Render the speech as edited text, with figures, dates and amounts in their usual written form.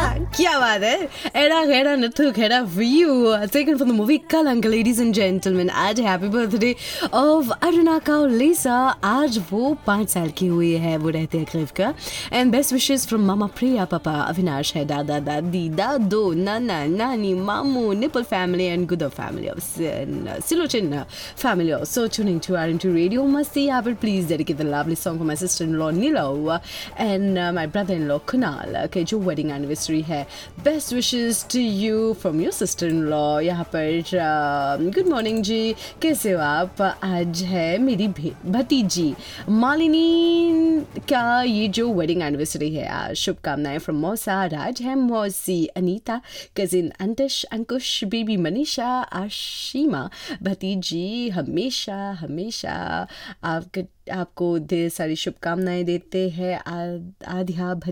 क्या बात है. Era Gera Nathu Gera for you. Taken from the movie Kalanka, ladies and gentlemen. आज happy birthday of Aruna Lisa. आज वो 5 साल की हुई है. वो रहते हैं क्रिव का. And best wishes from Mama Priya, Papa Avinash है, दादा दादी दादो नाना नानी मामू Nipple family and Guda family of Silochin family also tuning to R2 Radio Masti. I will please dedicate the lovely song for my sister-in-law Nilo and my brother-in-law Kunal के जो wedding anniversary है. Best wishes to you from your sister-in-law. यहाँ पर good morning जी, कैसे हो आप? आज है मेरी भतीजी मालिनी का ये जो wedding anniversary है. आज शुभकामनाएं from मौसा. आज है मौसी अनीता, cousin अंतश, अंकुश, बेबी मनीषा, आशिमा. भतीजी हमेशा हमेशा आपको ढेर सारी शुभकामनाएं देते हैं. आध्या